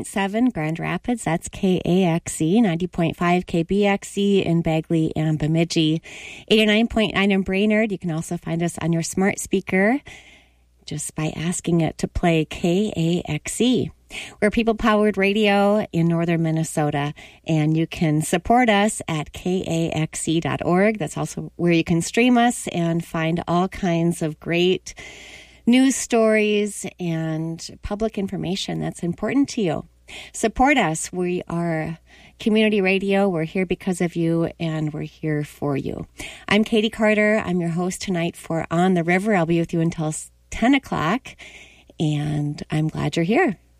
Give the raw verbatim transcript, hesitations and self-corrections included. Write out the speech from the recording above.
seven Grand Rapids, that's K A X E, ninety point five K B X E in Bagley and Bemidji, eighty-nine point nine in Brainerd. You can also find us on your smart speaker just by asking it to play K A X E. We're people-powered radio in northern Minnesota, and you can support us at K A X E dot org. That's also where you can stream us and find all kinds of great news stories and public information that's important to you. Support us. We are community radio. We're here because of you, and we're here for you. I'm Katie Carter. I'm your host tonight for On the River. I'll be with you until ten o'clock, and I'm glad you're here.